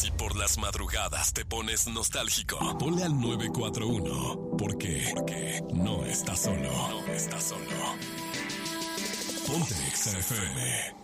Si por las madrugadas te pones nostálgico, ponle al 941. Porque no estás solo. No estás solo. Ponte Exa FM.